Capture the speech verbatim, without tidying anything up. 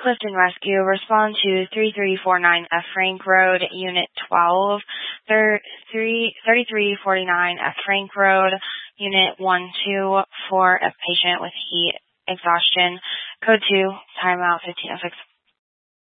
Clifton Rescue, respond to three three four nine F Frank Road, Unit twelve, thirty-three forty-nine F Frank Road, Unit one two, for a patient with heat exhaustion. Code two, timeout fifteen oh six.